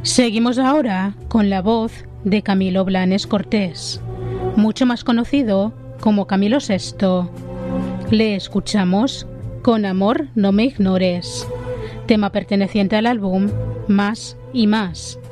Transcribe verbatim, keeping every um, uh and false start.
Seguimos ahora con la voz de Camilo Blanes Cortés, mucho más conocido como Camilo sexto. Le escuchamos con Amor no me ignores, tema perteneciente al álbum Más y Más.